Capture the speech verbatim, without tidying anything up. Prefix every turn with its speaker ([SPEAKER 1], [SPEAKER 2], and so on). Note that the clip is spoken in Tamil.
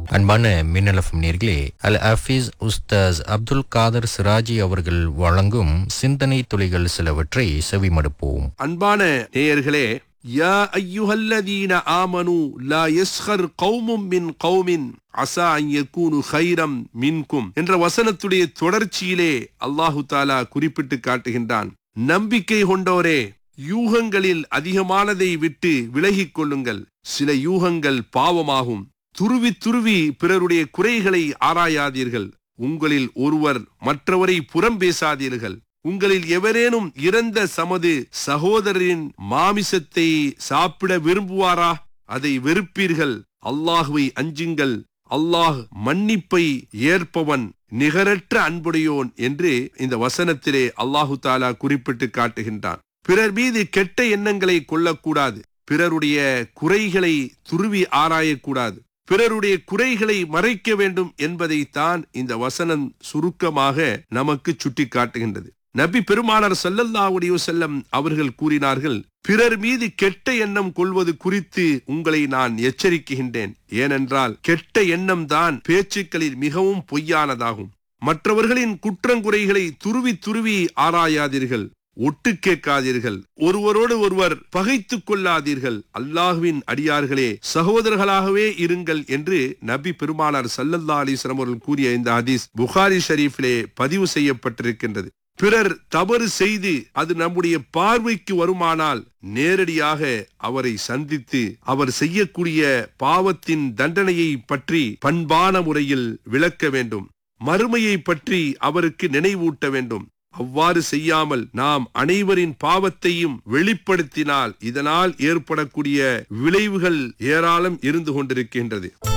[SPEAKER 1] அன்பான மின்னலஃபம் நேர்களே, அல் ஹஃபீஸ் உஸ்தாஸ் அப்துல் காதர் சிராஜி அவர்கள் வழங்கும் சிந்தனை துளிகள் சிலவற்றை செவிமடுப்போம்.
[SPEAKER 2] அன்பான நேயர்களே, யா அய்யுஹல்லதீன ஆமனு லா யஸ்கர் கௌமும் மின் கௌமின் அஸா அன் யகூனு கைரம் மின்கும் என்ற வசனத்துடைய தொடர்ச்சியிலே அல்லாஹு தஆலா குறிப்பிட்டு காட்டுகின்றான். நம்பிக்கை கொண்டோரே, யூகங்களில் அதிகமானதை விட்டு விலகிக் கொள்ளுங்கள். சில யூகங்கள் பாவமாகும். துருவி துருவி பிறருடைய குறைகளை ஆராயாதீர்கள். உங்களில் ஒருவர் மற்றவரை புறம் பேசாதீர்கள். உங்களில் எவரேனும் இறந்த சமது சகோதரரின் மாமிசத்தை சாப்பிட விரும்புவாரா? அதை வெறுப்பீர்கள். அல்லாஹுவை அஞ்சுங்கள். அல்லாஹ் மன்னிப்பை ஏற்பவன், நிகரற்ற அன்புடையோன் என்று இந்த வசனத்திலே அல்லாஹு தாலா குறிப்பிட்டு காட்டுகின்றான். பிறர் மீது கெட்ட எண்ணங்களை கொள்ளக்கூடாது. பிறருடைய குறைகளை துருவி ஆராயக்கூடாது. பிறருடைய குறைகளை மறைக்க வேண்டும் என்பதைத்தான் இந்த வசனம் சுருக்கமாக நமக்கு சுட்டி காட்டுகின்றது. நபி பெருமானார் ஸல்லல்லாஹு அலைஹி வஸல்லம் அவர்கள் கூறினார்கள், பிறர் மீது கெட்ட எண்ணம் கொள்வது குறித்து உங்களை நான் எச்சரிக்கின்றேன். ஏனென்றால் கெட்ட எண்ணம் தான் பேச்சுக்களில் மிகவும் பொய்யானதாகும். மற்றவர்களின் குற்றங்குறைகளை துருவி துருவி ஆராயாதீர்கள். ஒட்டு கேட்காதீர்கள். ஒருவரோடு ஒருவர் பகைத்துக் கொள்ளாதீர்கள். அல்லாஹ்வின் அடியார்களே, சகோதரர்களாகவே இருங்கள் என்று நபி பெருமானார் ஸல்லல்லாஹு அலைஹி வஸல்லம் அவர்கள் கூறிய இந்த ஹதீஸ் புகாரி ஷரீஃபிலே பதிவு செய்யப்பட்டிருக்கின்றது. பிறர் தவறு செய்து அது நம்முடைய பார்வைக்கு வருமானால் நேரடியாக அவரை சந்தித்து அவர் செய்யக்கூடிய பாவத்தின் தண்டனையை பற்றி பண்பான முறையில் விளக்க வேண்டும். மறுமையை பற்றி அவருக்கு நினைவூட்ட வேண்டும். அவ்வாறு செய்யாமல் நாம் அனைவரின் பாவத்தையும் வெளிப்படுத்தினால் இதனால் ஏற்படக்கூடிய விளைவுகள் ஏராளம் இருந்து கொண்டிருக்கின்றது.